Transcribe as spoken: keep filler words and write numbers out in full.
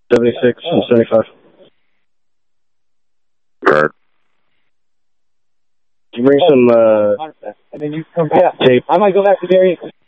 seventy-six and seventy-five. Guard. Did you bring some uh, And then you come back. tape? I might go back to Gary.